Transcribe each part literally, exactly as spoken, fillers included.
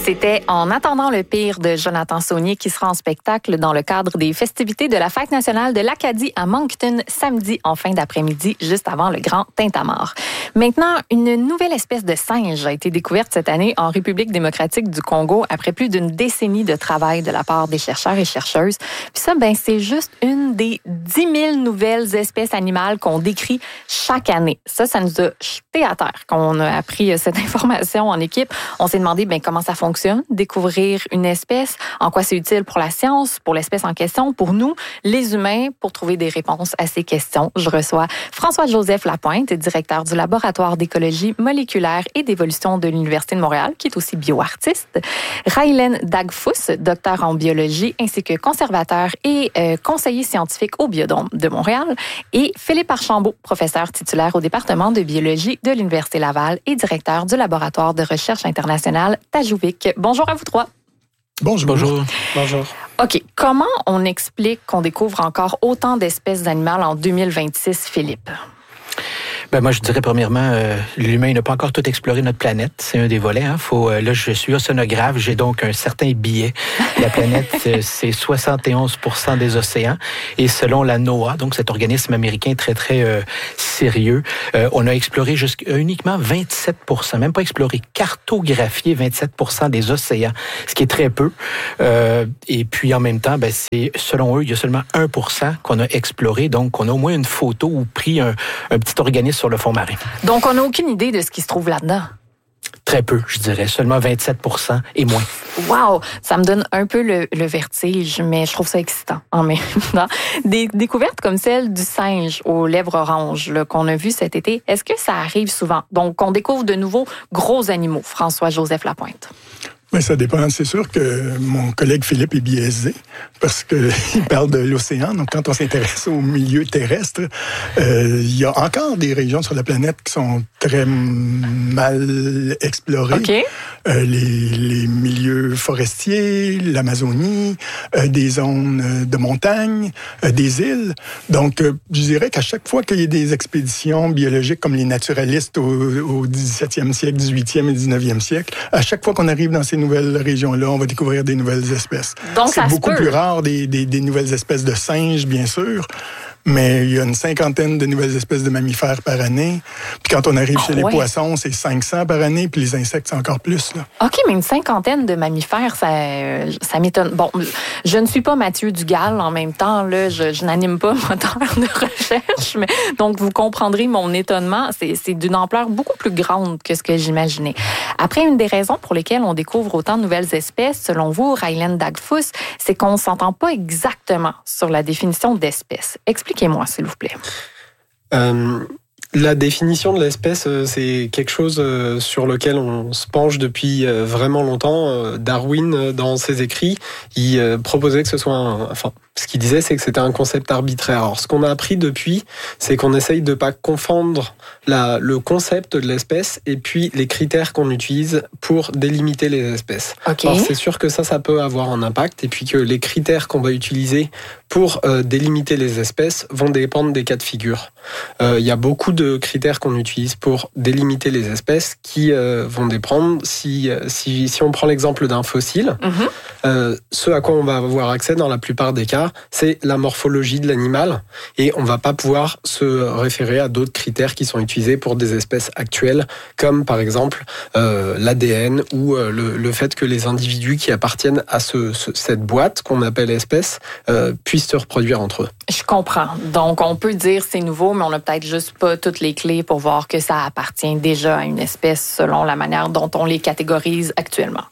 C'était En attendant le pire de Jonathan Saunier qui sera en spectacle dans le cadre des festivités de la Fête nationale de l'Acadie à Moncton samedi en fin d'après-midi, juste avant le grand tintamarre. Maintenant, une nouvelle espèce de singe a été découverte cette année en République démocratique du Congo après plus d'une décennie de travail de la part des chercheurs et chercheuses. Puis ça, ben, c'est juste une des dix mille nouvelles espèces animales qu'on décrit chaque année. Ça, ça nous a jeté à terre quand on a appris cette information en équipe. On s'est demandé ben, comment ça fonctionne, découvrir une espèce, en quoi c'est utile pour la science, pour l'espèce en question, pour nous, les humains, pour trouver des réponses à ces questions. Je reçois François-Joseph Lapointe, directeur du laboratoire d'écologie moléculaire et d'évolution de l'Université de Montréal, qui est aussi bioartiste, Raylène Dagfous, docteur en biologie, ainsi que conservateur et euh, conseiller scientifique au Biodôme de Montréal, et Philippe Archambault, professeur titulaire au département de biologie de l'Université Laval et directeur du laboratoire de recherche internationale Tajuvik. Bonjour à vous trois. Bonjour. Bonjour. Bonjour. OK. Comment on explique qu'on découvre encore autant d'espèces animales en deux mille vingt-six, Philippe? Ben moi, je dirais premièrement, euh, l'humain n'a pas encore tout exploré notre planète. C'est un des volets. Hein. Faut, euh, là, je suis océanographe, j'ai donc un certain billet. La planète, c'est soixante et onze pour cent des océans. Et selon la NOAA, donc cet organisme américain très, très euh, sérieux, euh, on a exploré jusqu'à uniquement vingt-sept pour cent, même pas exploré, cartographié vingt-sept pour cent des océans, ce qui est très peu. Euh, et puis, en même temps, ben, c'est selon eux, il y a seulement un pour cent qu'on a exploré. Donc, on a au moins une photo ou pris un, un petit organisme sur le fond marin. Donc, on n'a aucune idée de ce qui se trouve là-dedans. Très peu, je dirais. Seulement vingt-sept pour cent et moins. Wow! Ça me donne un peu le, le vertige, mais je trouve ça excitant en même temps. Des découvertes comme celle du singe aux lèvres oranges là, qu'on a vu cet été, est-ce que ça arrive souvent? Donc, on découvre de nouveaux gros animaux. François-Joseph Lapointe. Mais ça dépend. C'est sûr que mon collègue Philippe est biaisé parce qu'il parle de l'océan. Donc, quand on s'intéresse au milieu terrestre, euh, il y a encore des régions sur la planète qui sont très mal explorées. Okay. Euh, les, les milieux forestiers, l'Amazonie, euh, des zones de montagne, euh, des îles. Donc, euh, je dirais qu'à chaque fois qu'il y a des expéditions biologiques comme les naturalistes au, au dix-septième siècle, dix-huitième et dix-neuvième siècle, à chaque fois qu'on arrive dans ces nouvelles régions-là, on va découvrir des nouvelles espèces. Donc, c'est beaucoup plus rare des, des, des nouvelles espèces de singes, bien sûr, mais il y a une cinquantaine de nouvelles espèces de mammifères par année. Puis quand on arrive oh, chez ouais. les poissons, c'est cinq cents par année, puis les insectes, c'est encore plus. Là. OK, mais une cinquantaine de mammifères, ça, ça m'étonne. Bon, je ne suis pas Mathieu Dugal en même temps, là, je, je n'anime pas moteur de recherche, mais donc vous comprendrez mon étonnement. C'est, c'est d'une ampleur beaucoup plus grande que ce que j'imaginais. Après, une des raisons pour lesquelles on découvre autant de nouvelles espèces, selon vous, Raylène Dagfous, c'est qu'on ne s'entend pas exactement sur la définition d'espèce. Expliquez-moi, s'il vous plaît. Euh, la définition de l'espèce, c'est quelque chose sur lequel on se penche depuis vraiment longtemps. Darwin, dans ses écrits, il proposait que ce soit un... Enfin, ce qu'il disait, c'est que c'était un concept arbitraire. Alors, ce qu'on a appris depuis, c'est qu'on essaye de ne pas confondre la, le concept de l'espèce et puis les critères qu'on utilise pour délimiter les espèces. Okay. Alors, c'est sûr que ça, ça peut avoir un impact et puis que les critères qu'on va utiliser pour euh, délimiter les espèces vont dépendre des cas de figure. Euh, il y a beaucoup de critères qu'on utilise pour délimiter les espèces qui euh, vont dépendre. Si, si, si on prend l'exemple d'un fossile, mm-hmm. euh, ce à quoi on va avoir accès dans la plupart des cas, c'est la morphologie de l'animal et on ne va pas pouvoir se référer à d'autres critères qui sont utilisés pour des espèces actuelles, comme par exemple euh, l'A D N ou euh, le, le fait que les individus qui appartiennent à ce, ce, cette boîte qu'on appelle espèce euh, puissent se reproduire entre eux. Je comprends. Donc, on peut dire c'est nouveau, mais on n'a peut-être juste pas toutes les clés pour voir que ça appartient déjà à une espèce selon la manière dont on les catégorise actuellement.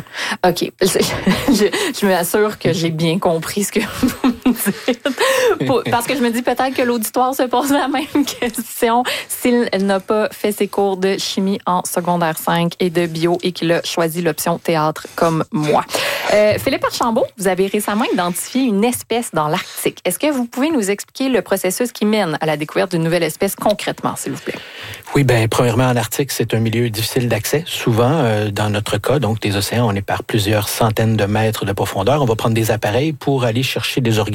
OK. Je, je, je m'assure que j'ai bien compris ce que vous me dites. Parce que je me dis peut-être que l'auditoire se pose la même question s'il n'a pas fait ses cours de chimie en secondaire cinq et de bio et qu'il a choisi l'option théâtre comme moi. Euh, Philippe Archambault, vous avez récemment identifié une espèce dans l'Arctique. Est-ce que vous pouvez nous expliquer le processus qui mène à la découverte d'une nouvelle espèce concrètement, s'il vous plaît? Oui, bien, premièrement, en Arctique, c'est un milieu difficile d'accès. Souvent, euh, dans notre cas, donc des océans, on est par plusieurs centaines de mètres de profondeur. On va prendre des appareils pour aller chercher des organismes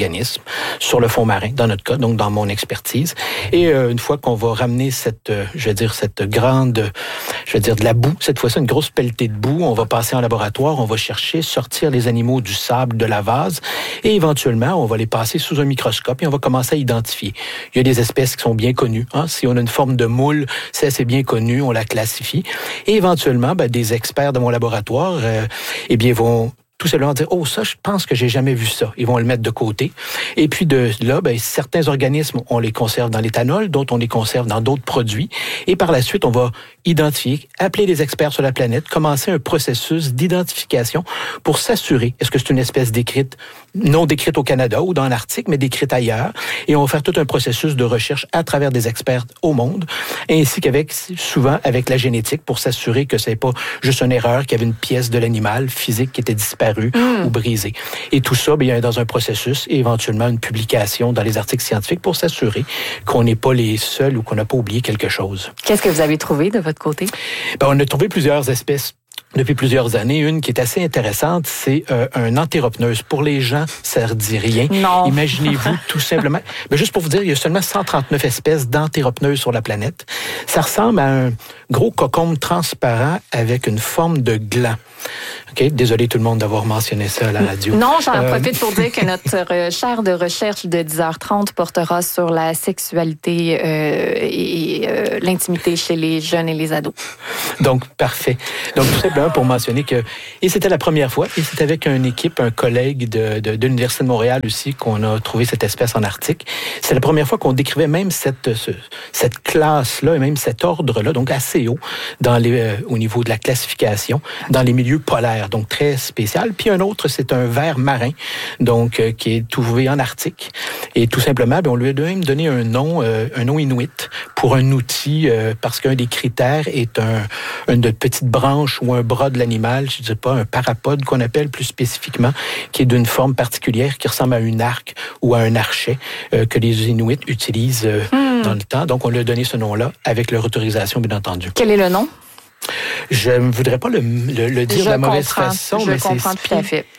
organismes sur le fond marin, dans notre cas, donc dans mon expertise. Et euh, une fois qu'on va ramener cette, euh, je vais dire, cette grande, je vais dire de la boue, cette fois-ci une grosse pelletée de boue, on va passer en laboratoire, on va chercher, sortir les animaux du sable, de la vase, et éventuellement, on va les passer sous un microscope et on va commencer à identifier. Il y a des espèces qui sont bien connues. Hein? Si on a une forme de moule, c'est assez bien connu, on la classifie. Et éventuellement, ben, des experts de mon laboratoire, euh, eh bien, vont tout simplement dire, oh, ça, je pense que j'ai jamais vu ça. Ils vont le mettre de côté. Et puis de là, ben, certains organismes, on les conserve dans l'éthanol, d'autres, on les conserve dans d'autres produits. Et par la suite, on va identifier, appeler les experts sur la planète, commencer un processus d'identification pour s'assurer, est-ce que c'est une espèce décrite, non décrite au Canada ou dans l'Arctique, mais décrite ailleurs. Et on va faire tout un processus de recherche à travers des experts au monde, ainsi qu'avec, souvent, avec la génétique pour s'assurer que c'est pas juste une erreur, qu'il y avait une pièce de l'animal physique qui était disparue Mmh. ou brisé. Et tout ça, bien, dans un processus et éventuellement une publication dans les articles scientifiques pour s'assurer qu'on n'est pas les seuls ou qu'on n'a pas oublié quelque chose. Qu'est-ce que vous avez trouvé de votre côté? Ben, on a trouvé plusieurs espèces. Depuis plusieurs années, une qui est assez intéressante, c'est euh, un entéropneuse. Pour les gens, ça ne dit rien. Non. Imaginez-vous tout simplement... Ben, juste pour vous dire, il y a seulement cent trente-neuf espèces d'entéropneuses sur la planète. Ça ressemble à un gros cocon transparent avec une forme de gland. Okay? Désolé tout le monde d'avoir mentionné ça à la radio. Non, j'en euh... profite pour dire que notre chaire de recherche de dix heures trente portera sur la sexualité euh, et euh, l'intimité chez les jeunes et les ados. Donc, parfait. Donc, tout simplement pour mentionner que... Et c'était la première fois, et c'est avec une équipe, un collègue de, de, de l'Université de Montréal aussi qu'on a trouvé cette espèce en Arctique. C'est la première fois qu'on décrivait même cette, ce, cette classe-là et même cet ordre-là, donc assez haut dans les, euh, au niveau de la classification, dans les milieux polaires, donc très spécial. Puis un autre, c'est un ver marin, donc euh, qui est trouvé en Arctique. Et tout simplement, bien, on lui a même donné un nom, euh, un nom inuit pour un outil, euh, parce qu'un des critères est un, une de petite branche ou un bras de l'animal, je ne sais pas, un parapode qu'on appelle plus spécifiquement, qui est d'une forme particulière, qui ressemble à une arc ou à un archet euh, que les Inuits utilisent euh, hmm. dans le temps. Donc, on lui a donné ce nom-là avec leur autorisation, bien entendu. Quel est le nom? Je ne voudrais pas le, le, le dire je de la mauvaise comprends. façon, je mais comprends c'est tout à fait.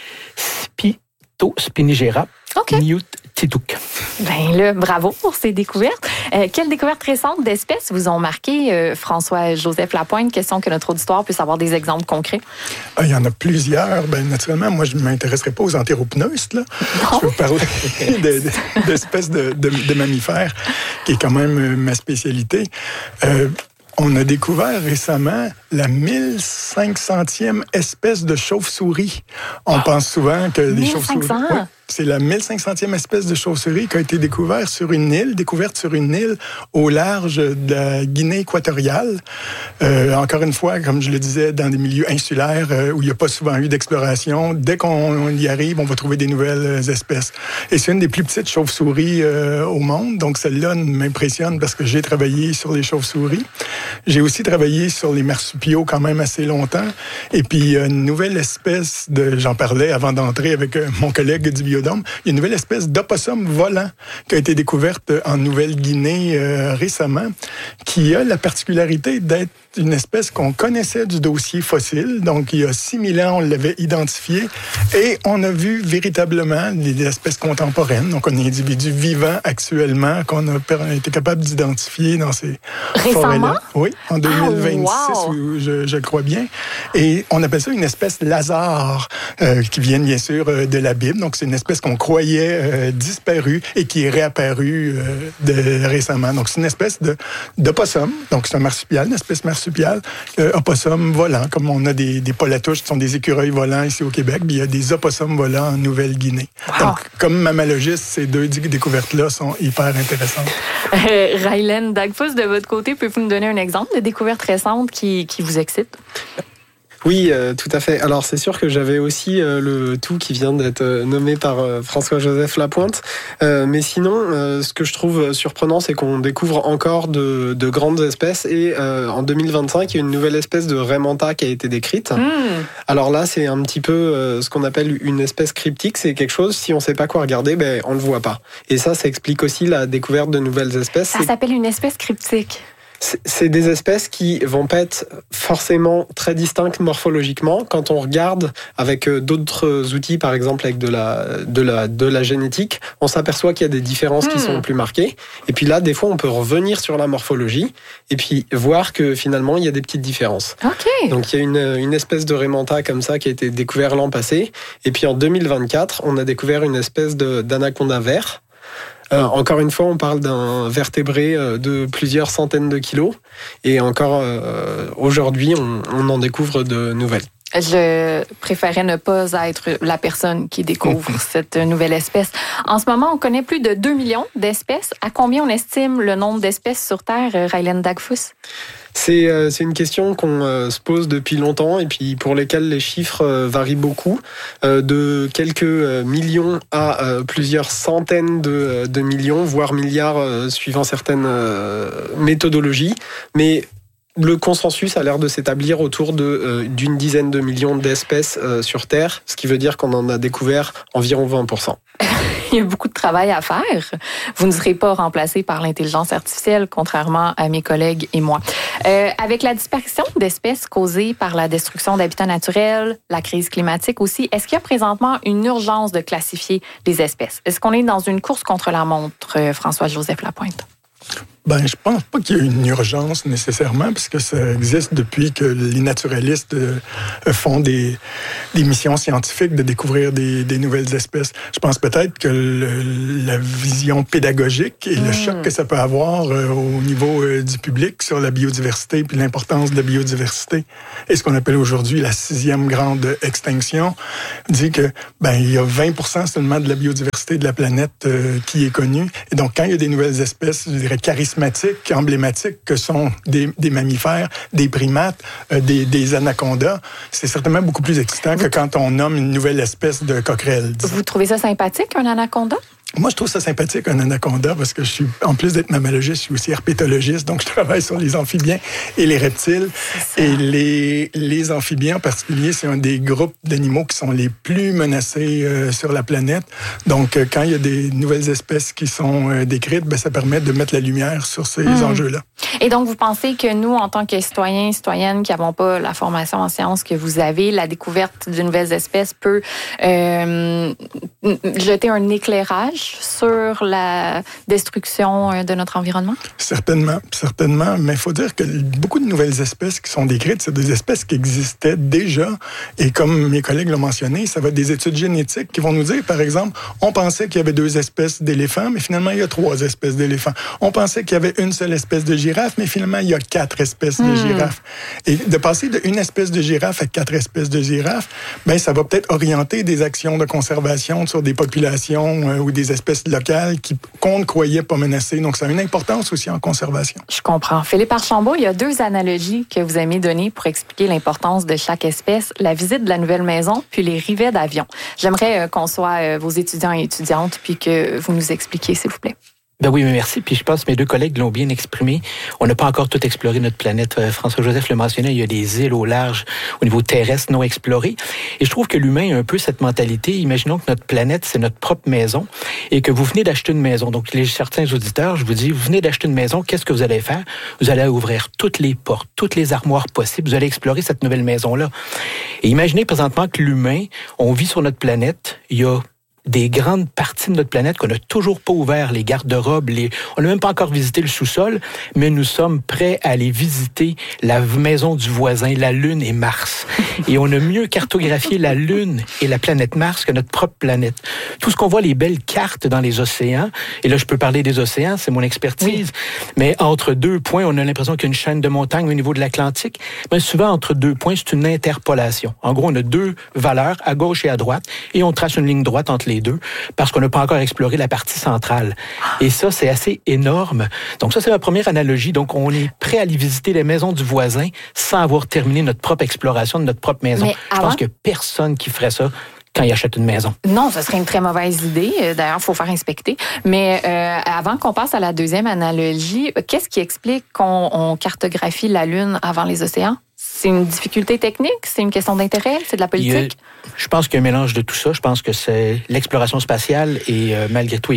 Spitospinigera okay. niuttitut. Bien là, bravo pour ces découvertes. Euh, quelles découvertes récentes d'espèces vous ont marqué, euh, François-Joseph Lapointe? Question que notre auditoire puisse avoir des exemples concrets. Ah, il y en a plusieurs. Ben, naturellement, moi, je ne m'intéresserai pas aux entéropneustes. Là. Non. Je vais vous parler de, de, d'espèces de, de, de mammifères, qui est quand même ma spécialité. Euh, On a découvert récemment la mille cinq centième espèce de chauve-souris. On ah. pense souvent que les chauves-souris... Oui, c'est la mille cinq centième espèce de chauve-souris qui a été découverte sur une île, découverte sur une île au large de la Guinée équatoriale. Euh, encore une fois, comme je le disais, dans des milieux insulaires euh, où il n'y a pas souvent eu d'exploration. Dès qu'on y arrive, on va trouver des nouvelles espèces. Et c'est une des plus petites chauves-souris euh, au monde. Donc celle-là m'impressionne parce que j'ai travaillé sur les chauves-souris. J'ai aussi travaillé sur les marsupiaux quand même assez longtemps. Et puis, une nouvelle espèce de... J'en parlais avant d'entrer avec mon collègue du Biodôme. Il y a une nouvelle espèce d'opossum volant qui a été découverte en Nouvelle-Guinée euh, récemment, qui a la particularité d'être une espèce qu'on connaissait du dossier fossile. Donc, il y a six mille ans, on l'avait identifié. Et on a vu véritablement des espèces contemporaines. Donc, un individu vivant actuellement qu'on a été capable d'identifier dans ces Récemment? forêts-là. Oui, en deux mille vingt-six, ah, wow. je, je crois bien. Et on appelle ça une espèce Lazare, euh, qui vient bien sûr euh, de la Bible. Donc, c'est une espèce qu'on croyait euh, disparue et qui est réapparue euh, de, récemment. Donc, c'est une espèce de, d'opossum. Donc, c'est un marsupial, une espèce marsupiale. Euh, opossum volant, comme on a des, des polatouches qui sont des écureuils volants ici au Québec, puis il y a des opossums volants en Nouvelle-Guinée. Wow. Donc, comme mammalogiste, ces deux découvertes-là sont hyper intéressantes. Euh, Raylen Dagfus, de votre côté, pouvez-vous nous donner un exemple de découverte récente qui, qui vous excite? Oui, euh, tout à fait. Alors, c'est sûr que j'avais aussi euh, le tout qui vient d'être euh, nommé par euh, François-Joseph Lapointe. Euh, mais sinon, euh, ce que je trouve surprenant, c'est qu'on découvre encore de, de grandes espèces. Et euh, en deux mille vingt-cinq, il y a une nouvelle espèce de raimanta qui a été décrite. Mmh. Alors là, c'est un petit peu euh, ce qu'on appelle une espèce cryptique. C'est quelque chose, si on ne sait pas quoi regarder, ben, on ne le voit pas. Et ça, ça explique aussi la découverte de nouvelles espèces. Ça s'appelle une espèce cryptique. C'est des espèces qui vont pas être forcément très distinctes morphologiquement. Quand on regarde avec d'autres outils, par exemple avec de la, de la, de la génétique, on s'aperçoit qu'il y a des différences mmh. qui sont plus marquées. Et puis là, des fois, on peut revenir sur la morphologie et puis voir que finalement, il y a des petites différences. Okay. Donc, il y a une, une espèce de Raymanta comme ça qui a été découvert l'an passé. Et puis en deux mille vingt-quatre, on a découvert une espèce de, d'anaconda vert. Euh, encore une fois, on parle d'un vertébré de plusieurs centaines de kilos. Et encore euh, aujourd'hui, on, on en découvre de nouvelles. Je préférais ne pas être la personne qui découvre cette nouvelle espèce. En ce moment, on connaît plus de deux millions d'espèces. À combien on estime le nombre d'espèces sur Terre, Rylan Dagfus? C'est, euh, c'est une question qu'on euh, se pose depuis longtemps et puis pour lesquelles les chiffres euh, varient beaucoup, euh, de quelques euh, millions à euh, plusieurs centaines de, de millions, voire milliards euh, suivant certaines euh, méthodologies. Mais le consensus a l'air de s'établir autour de, euh, d'une dizaine de millions d'espèces euh, sur Terre, ce qui veut dire qu'on en a découvert environ vingt pour cent. Il y a beaucoup de travail à faire. Vous ne serez pas remplacé par l'intelligence artificielle, contrairement à mes collègues et moi. Euh, avec la disparition d'espèces causées par la destruction d'habitats naturels, la crise climatique aussi, est-ce qu'il y a présentement une urgence de classifier les espèces? Est-ce qu'on est dans une course contre la montre, François-Joseph Lapointe? Ben, je pense pas qu'il y ait une urgence nécessairement, puisque ça existe depuis que les naturalistes euh, font des, des missions scientifiques de découvrir des, des nouvelles espèces. Je pense peut-être que le, la vision pédagogique et mmh. le choc que ça peut avoir euh, au niveau euh, du public sur la biodiversité puis l'importance de la biodiversité et ce qu'on appelle aujourd'hui la sixième grande extinction dit que ben il y a vingt pour cent seulement de la biodiversité de la planète euh, qui est connue. Et donc, quand il y a des nouvelles espèces, je dirais charismatiques, emblématiques que sont des, des mammifères, des primates, euh, des, des anacondas, c'est certainement beaucoup plus excitant que quand on nomme une nouvelle espèce de coquerelle. Disons. Vous trouvez ça sympathique, un anaconda? Moi, je trouve ça sympathique, un anaconda, parce que je suis, en plus d'être mammologiste, je suis aussi herpétologiste, donc je travaille sur les amphibiens et les reptiles. Et les, les amphibiens, en particulier, c'est un des groupes d'animaux qui sont les plus menacés euh, sur la planète. Donc, euh, quand il y a des nouvelles espèces qui sont euh, décrites, ben, ça permet de mettre la lumière sur ces mmh. enjeux-là. Et donc, vous pensez que nous, en tant que citoyens, citoyennes qui n'avons pas la formation en sciences que vous avez, la découverte de nouvelles espèces peut euh, jeter un éclairage sur la destruction de notre environnement? Certainement, certainement. Mais il faut dire que beaucoup de nouvelles espèces qui sont décrites, c'est des espèces qui existaient déjà. Et comme mes collègues l'ont mentionné, ça va être des études génétiques qui vont nous dire, par exemple, on pensait qu'il y avait deux espèces d'éléphants, mais finalement, il y a trois espèces d'éléphants. On pensait qu'il y avait une seule espèce de girafe, mais finalement, il y a quatre espèces mmh. de girafes. Et de passer d'une espèce de girafe à quatre espèces de girafes, ben, ça va peut-être orienter des actions de conservation sur des populations euh, ou des espèces locales qui, qu'on ne croyait pas menacées. Donc, ça a une importance aussi en conservation. Je comprends. Philippe Archambault, il y a deux analogies que vous aimez donner pour expliquer l'importance de chaque espèce. La visite de la nouvelle maison, puis les rivets d'avion. J'aimerais euh, qu'on soit euh, vos étudiants et étudiantes, puis que vous nous expliquiez, s'il vous plaît. Ben oui, mais merci. Puis je pense que mes deux collègues l'ont bien exprimé. On n'a pas encore tout exploré notre planète. François-Joseph le mentionnait, il y a des îles au large, au niveau terrestre, non explorées. Et je trouve que l'humain a un peu cette mentalité. Imaginons que notre planète, c'est notre propre maison et que vous venez d'acheter une maison. Donc, les certains auditeurs, je vous dis, vous venez d'acheter une maison, qu'est-ce que vous allez faire? Vous allez ouvrir toutes les portes, toutes les armoires possibles. Vous allez explorer cette nouvelle maison-là. Et imaginez présentement que l'humain, on vit sur notre planète, il y a des grandes parties de notre planète qu'on n'a toujours pas ouvert, les garde-robes, les... on n'a même pas encore visité le sous-sol, mais nous sommes prêts à aller visiter la maison du voisin, la Lune et Mars. Et on a mieux cartographié la Lune et la planète Mars que notre propre planète. Tout ce qu'on voit, les belles cartes dans les océans, et là je peux parler des océans, c'est mon expertise, oui. mais entre deux points, on a l'impression qu'il y a une chaîne de montagnes au niveau de l'Atlantique, mais souvent entre deux points, c'est une interpolation. En gros, on a deux valeurs, à gauche et à droite, et on trace une ligne droite entre les deux, parce qu'on n'a pas encore exploré la partie centrale. Et ça, c'est assez énorme. Donc ça, c'est ma première analogie. Donc, on est prêt à aller visiter les maisons du voisin sans avoir terminé notre propre exploration de notre propre maison. Mais Je avant... pense qu'il n'y a personne qui ferait ça quand il achète une maison. Non, ce serait une très mauvaise idée. D'ailleurs, il faut faire inspecter. Mais euh, avant qu'on passe à la deuxième analogie, qu'est-ce qui explique qu'on on cartographie la Lune avant les océans? C'est une difficulté technique? C'est une question d'intérêt? C'est de la politique? A, je pense qu'il y a un mélange de tout ça. Je pense que c'est l'exploration spatiale et euh, malgré tout est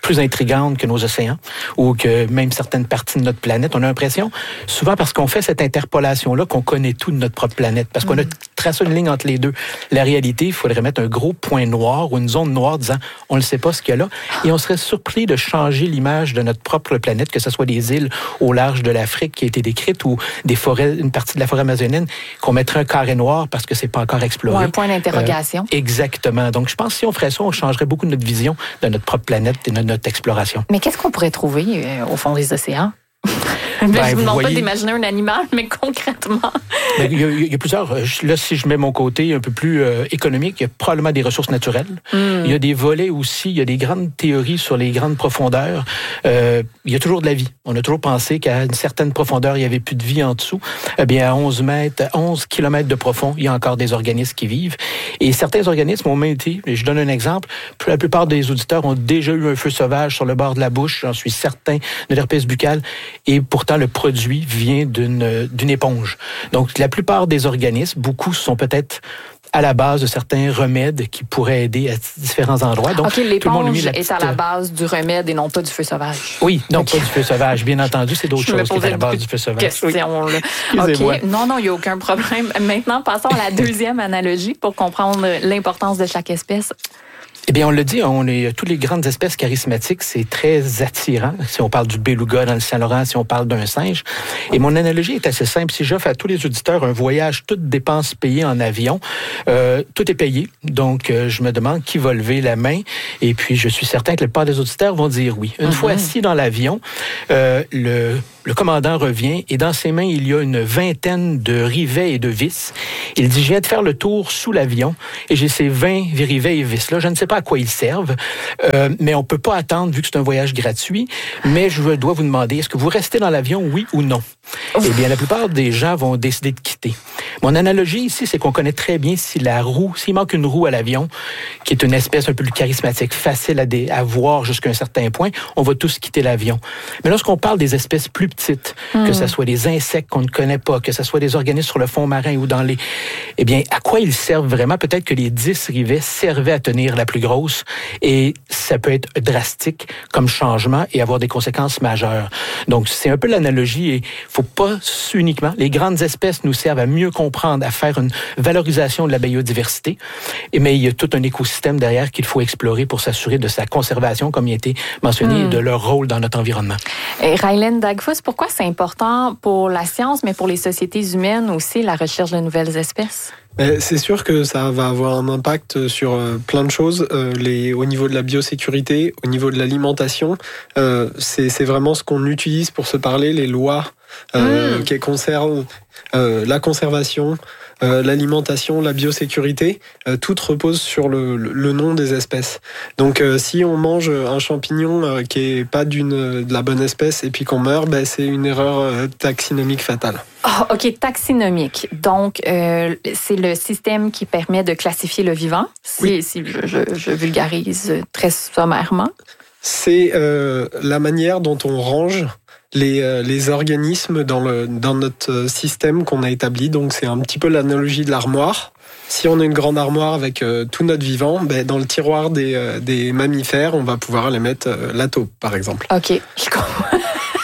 plus intrigantes que nos océans ou que même certaines parties de notre planète. On a l'impression, souvent parce qu'on fait cette interpolation-là, qu'on connaît tout de notre propre planète, parce qu'on a tracé une ligne entre les deux. La réalité, il faudrait mettre un gros point noir ou une zone noire disant on ne sait pas ce qu'il y a là, et on serait surpris de changer l'image de notre propre planète, que ce soit des îles au large de l'Afrique qui a été décrite ou des forêts, une partie de la forêt amazonienne, qu'on mettrait un carré noir parce que c'est pas encore exploré. Ou un point d'interrogation. Euh, exactement. Donc, je pense que si on ferait ça, on changerait beaucoup de notre vision de notre propre planète et de notre exploration. Mais qu'est-ce qu'on pourrait trouver euh, au fond des océans? Ben, je ne vous demande voyez... pas d'imaginer un animal, mais concrètement. Ben, il, y a, il y a plusieurs. Là, si je mets mon côté un peu plus euh, économique, il y a probablement des ressources naturelles. Mm. Il y a des volets aussi, il y a des grandes théories sur les grandes profondeurs. Euh, il y a toujours de la vie. On a toujours pensé qu'à une certaine profondeur, il n'y avait plus de vie en dessous. Eh bien, à onze mètres, onze kilomètres de profond, il y a encore des organismes qui vivent. Et certains organismes ont même été, je donne un exemple, la plupart des auditeurs ont déjà eu un feu sauvage sur le bord de la bouche, j'en suis certain, de l'herpès buccale. Et pourtant, le produit vient d'une, d'une éponge. Donc, la plupart des organismes, beaucoup sont peut-être à la base de certains remèdes qui pourraient aider à différents endroits. Donc, OK, l'éponge tout le monde a mis la est petite... à la base du remède et non pas du feu sauvage. Oui, non, okay. pas du feu sauvage. Bien entendu, c'est d'autres choses qui sont à la base du feu sauvage. Question, oui. OK, non, non, il n'y a aucun problème. Maintenant, passons à la deuxième analogie pour comprendre l'importance de chaque espèce. Eh bien, on le dit, on est toutes les grandes espèces charismatiques, c'est très attirant. Si on parle du beluga dans le Saint-Laurent, si on parle d'un singe. Et mon analogie est assez simple. Si j'offre à tous les auditeurs un voyage, toutes dépenses payées en avion, euh, tout est payé. Donc, euh, je me demande qui va lever la main. Et puis, je suis certain que la plupart des auditeurs vont dire oui. Une mm-hmm. fois assis dans l'avion, euh, le... Le commandant revient et dans ses mains, il y a une vingtaine de rivets et de vis. Il dit, je viens de faire le tour sous l'avion et j'ai ces vingt rivets et vis-là. Je ne sais pas à quoi ils servent, euh, mais on ne peut pas attendre vu que c'est un voyage gratuit. Mais je dois vous demander, est-ce que vous restez dans l'avion, oui ou non? Ouf. Eh bien, la plupart des gens vont décider de quitter. Mon analogie ici, c'est qu'on connaît très bien si la roue, s'il manque une roue à l'avion, qui est une espèce un peu plus charismatique, facile à, dé, à voir jusqu'à un certain point, on va tous quitter l'avion. Mais lorsqu'on parle des espèces plus petites, mmh. que ce soit des insectes qu'on ne connaît pas, que ce soit des organismes sur le fond marin ou dans les... Eh bien, à quoi ils servent vraiment? Peut-être que les dix rivets servaient à tenir la plus grosse et ça peut être drastique comme changement et avoir des conséquences majeures. Donc, c'est un peu l'analogie et il faut pas uniquement... Les grandes espèces nous servent à mieux comprendre, à faire une valorisation de la biodiversité, mais il y a tout un écosystème derrière qu'il faut explorer pour s'assurer de sa conservation, comme il a été mentionné, mmh. et de leur rôle dans notre environnement. Et Raylen Dagfus, pourquoi c'est important pour la science, mais pour les sociétés humaines aussi, la recherche de nouvelles espèces? C'est sûr que ça va avoir un impact sur plein de choses. Euh, les, au niveau de la biosécurité, au niveau de l'alimentation, euh, c'est, c'est vraiment ce qu'on utilise pour se parler, les lois euh, mmh. qui concernent euh, la conservation, Euh, l'alimentation, la biosécurité, euh, tout repose sur le, le, le nom des espèces. Donc, euh, si on mange un champignon euh, qui est pas d'une de la bonne espèce et puis qu'on meurt, ben, c'est une erreur euh, taxinomique fatale. Oh, OK, taxinomique. Donc, euh, c'est le système qui permet de classifier le vivant, si, oui. si je, je, je vulgarise très sommairement. C'est euh, la manière dont on range Les, euh, les organismes dans, le, dans notre système qu'on a établi. Donc, c'est un petit peu l'analogie de l'armoire. Si on a une grande armoire avec euh, tout notre vivant, ben, dans le tiroir des, euh, des mammifères, on va pouvoir aller mettre euh, la taupe, par exemple. OK, je comprends.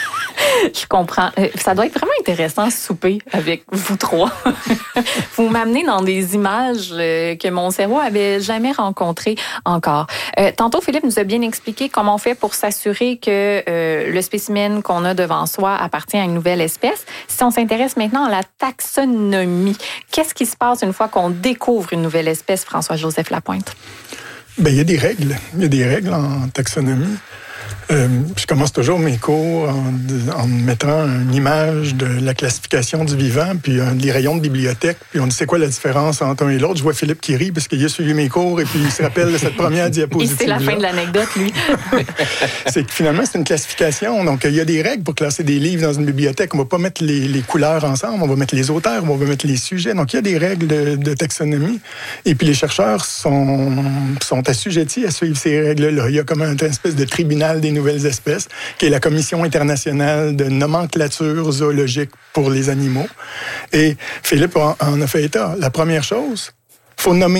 Je comprends. Ça doit être vraiment intéressant ce souper avec vous trois. Vous m'amenez dans des images que mon cerveau avait jamais rencontrées encore. Euh, tantôt, Philippe nous a bien expliqué comment on fait pour s'assurer que euh, le spécimen qu'on a devant soi appartient à une nouvelle espèce. Si on s'intéresse maintenant à la taxonomie, qu'est-ce qui se passe une fois qu'on découvre une nouvelle espèce, François-Joseph Lapointe? Bien, il y a des règles. Il y a des règles en taxonomie. Euh, je commence toujours mes cours en, en mettant une image de la classification du vivant, puis un, les rayons de bibliothèque, puis on dit c'est quoi la différence entre un et l'autre. Je vois Philippe qui rit parce qu'il a suivi mes cours et puis il se rappelle de cette première diapositive. Et c'est la fin de l'anecdote, lui. C'est que finalement, c'est une classification. Donc, il y a des règles pour classer des livres dans une bibliothèque. On ne va pas mettre les, les couleurs ensemble, on va mettre les auteurs, on va mettre les sujets. Donc, il y a des règles de, de taxonomie. Et puis, les chercheurs sont, sont assujettis à suivre ces règles-là. Il y a comme un, une espèce de tribunal des nouvelles espèces, qui est la Commission internationale de nomenclature zoologique pour les animaux. Et Philippe en a fait état. La première chose, il faut nommer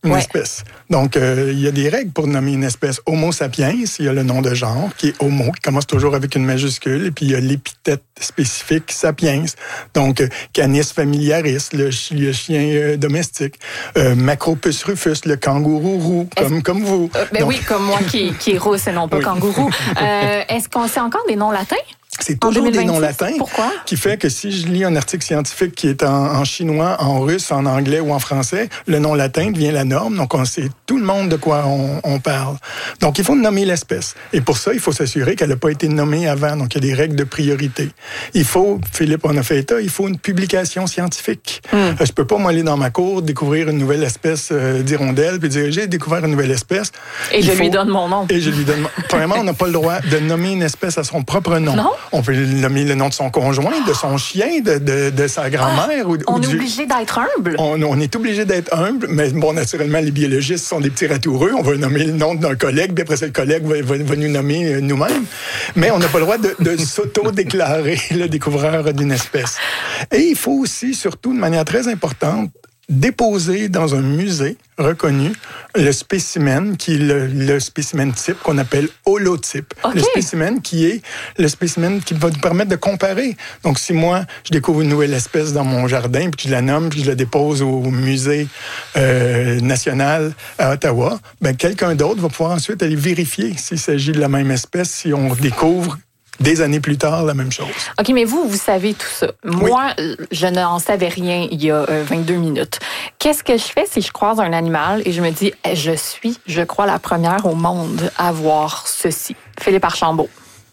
une ouais. espèce. Donc, euh, il y a des règles pour nommer une espèce. Homo sapiens, il y a le nom de genre, qui est homo, qui commence toujours avec une majuscule, et puis il y a l'épithète spécifique sapiens. Donc, euh, Canis familiaris, le, le chien euh, domestique. Euh, Macropus rufus, le kangourou roux, comme, comme vous. Euh, ben Donc, oui, comme moi qui, qui est rousse et non pas oui. kangourou. Euh, est-ce qu'on sait encore des noms latins? C'est toujours des noms latins. Pourquoi? Qui fait que si je lis un article scientifique qui est en, en chinois, en russe, en anglais ou en français, le nom latin devient la norme. Donc, on sait tout le monde de quoi on, on parle. Donc, il faut nommer l'espèce. Et pour ça, il faut s'assurer qu'elle n'a pas été nommée avant. Donc, il y a des règles de priorité. Il faut, Philippe en a fait état, il faut une publication scientifique. Mm. Euh, je peux pas, moi, aller dans ma cour, découvrir une nouvelle espèce euh, d'hirondelle, puis dire, j'ai découvert une nouvelle espèce. Et il je faut... lui donne mon nom. Et je lui donne mon... Premièrement, on n'a pas le droit de nommer une espèce à son propre nom. Non? On peut nommer le nom de son conjoint, de son chien, de, de, de sa grand-mère. Ah, ou, on ou est du... obligé d'être humble. On, on est obligé d'être humble, mais bon, naturellement, les biologistes sont des petits ratoureux. On va nommer le nom d'un collègue, puis après ça, le collègue va, va, va nous nommer nous-mêmes. Mais on n'a pas le droit de, de s'auto-déclarer le découvreur d'une espèce. Et il faut aussi, surtout de manière très importante, déposer dans un musée reconnu le spécimen qui est le, le spécimen type qu'on appelle holotype. Okay. Le spécimen qui est le spécimen qui va nous permettre de comparer. Donc, si moi, je découvre une nouvelle espèce dans mon jardin, puis je la nomme, puis je la dépose au musée euh, national à Ottawa, ben quelqu'un d'autre va pouvoir ensuite aller vérifier s'il s'agit de la même espèce, si on découvre des années plus tard, la même chose. OK, mais vous, vous savez tout ça. Moi, oui. je n'en savais rien il y a euh, vingt-deux minutes. Qu'est-ce que je fais si je croise un animal et je me dis, eh, je suis, je crois, la première au monde à voir ceci? Philippe Archambault.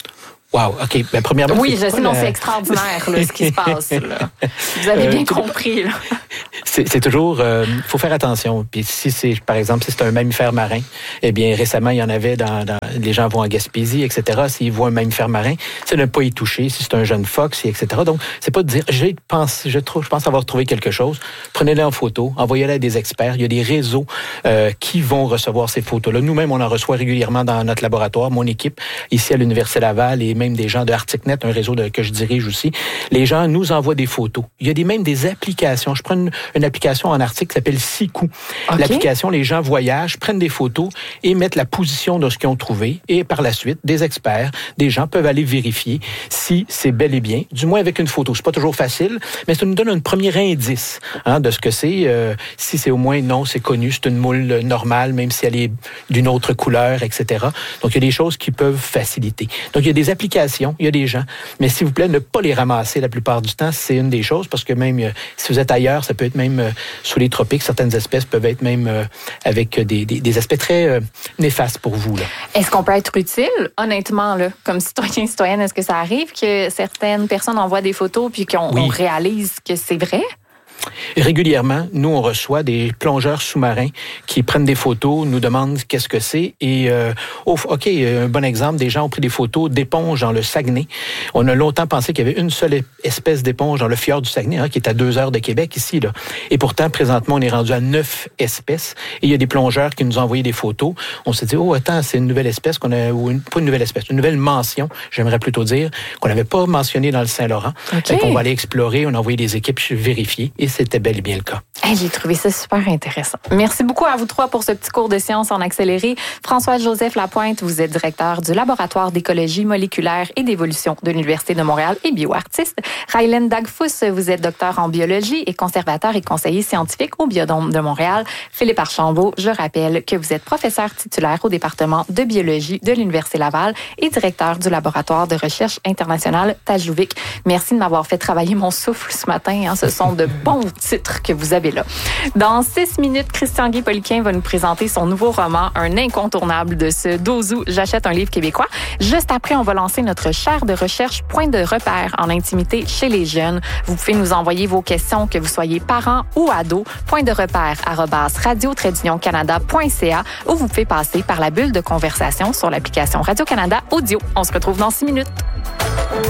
Wow, OK. Ben, premièrement, oui, je sais, non, la... c'est extraordinaire, là, ce qui se passe. Là. Vous avez bien euh, compris. Là. C'est, c'est toujours... Il euh, faut faire attention. Puis si c'est, par exemple, si c'est un mammifère marin, eh bien, récemment, il y en avait dans... dans les gens vont en Gaspésie, et cetera. S'ils voient un mammifère marin, c'est de ne pas y toucher. Si c'est un jeune phoque, et cetera. Donc, c'est pas de dire, je pense, je, trouve, je pense avoir trouvé quelque chose. Prenez-le en photo, envoyez-le à des experts. Il y a des réseaux euh, qui vont recevoir ces photos-là. Nous-mêmes, on en reçoit régulièrement dans notre laboratoire, mon équipe, ici à l'Université Laval, et même des gens de ArcticNet, un réseau de, que je dirige aussi. Les gens nous envoient des photos. Il y a des, même des applications. Je prends une, une application en Arctique qui s'appelle Siku. Okay. L'application, les gens voyagent, prennent des photos et mettent la position de ce qu'ils ont trouvé. Et par la suite, des experts, des gens peuvent aller vérifier si c'est bel et bien, du moins avec une photo. C'est pas toujours facile, mais ça nous donne un premier indice hein, de ce que c'est. Euh, si c'est au moins, non, c'est connu, c'est une moule normale, même si elle est d'une autre couleur, et cetera. Donc, il y a des choses qui peuvent faciliter. Donc, il y a des applications, il y a des gens, mais s'il vous plaît, ne pas les ramasser la plupart du temps, c'est une des choses, parce que même euh, si vous êtes ailleurs, ça peut être même euh, sous les tropiques, certaines espèces peuvent être même euh, avec des, des, des aspects très euh, néfastes pour vous. Là. Est-ce qu'on peut être utile, honnêtement, là, comme citoyen, citoyenne, est-ce que ça arrive que certaines personnes envoient des photos puis qu'on oui. on réalise que c'est vrai? Régulièrement, nous, on reçoit des plongeurs sous-marins qui prennent des photos, nous demandent qu'est-ce que c'est. Et, euh, oh, OK, un bon exemple, des gens ont pris des photos d'éponges dans le Saguenay. On a longtemps pensé qu'il y avait une seule espèce d'éponge dans le fjord du Saguenay, hein, qui est à deux heures de Québec, ici. Là. Et pourtant, présentement, on est rendu à neuf espèces. Et il y a des plongeurs qui nous ont envoyé des photos. On s'est dit, oh, attends, c'est une nouvelle espèce qu'on a, ou une, pas une nouvelle espèce, une nouvelle mention, j'aimerais plutôt dire, qu'on n'avait pas mentionnée dans le Saint-Laurent. Okay. On va aller explorer, on a envoyé des équipes vérifier. Et c'était bel et bien le cas. Hey, j'ai trouvé ça super intéressant. Merci beaucoup à vous trois pour ce petit cours de sciences en accéléré. François-Joseph Lapointe, vous êtes directeur du laboratoire d'écologie moléculaire et d'évolution de l'Université de Montréal et bioartiste. Raylen Dagfous, vous êtes docteur en biologie et conservateur et conseiller scientifique au Biodôme de Montréal. Philippe Archambault, je rappelle que vous êtes professeur titulaire au département de biologie de l'Université Laval et directeur du laboratoire de recherche internationale Tajlouvik. Merci de m'avoir fait travailler mon souffle ce matin. Hein. Ce sont de bons titres que vous avez là. Dans six minutes, Christian-Guy Poliquin va nous présenter son nouveau roman, un incontournable de ce douze août, J'achète un livre québécois. Juste après, on va lancer notre chaire de recherche Point de repère en intimité chez les jeunes. Vous pouvez nous envoyer vos questions, que vous soyez parents ou ados, point de repère arobase radio tiret canada point c a ou vous pouvez passer par la bulle de conversation sur l'application Radio-Canada Audio. On se retrouve dans six minutes.